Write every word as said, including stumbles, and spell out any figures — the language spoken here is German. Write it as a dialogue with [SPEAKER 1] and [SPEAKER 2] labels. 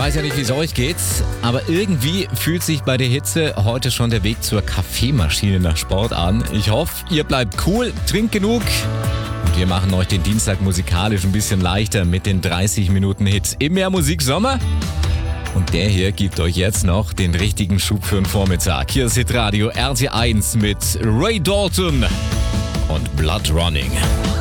[SPEAKER 1] weiß ja nicht, wie es euch geht, aber irgendwie fühlt sich bei der Hitze heute schon der Weg zur Kaffeemaschine nach Sport an. Ich hoffe, ihr bleibt cool, trinkt genug und wir machen euch den Dienstag musikalisch ein bisschen leichter mit den dreißig Minuten Hits im Mehr Musik Sommer. Und der hier gibt euch jetzt noch den richtigen Schub für den Vormittag. Hier ist Hitradio R T eins mit Ray Dalton und Blood Running.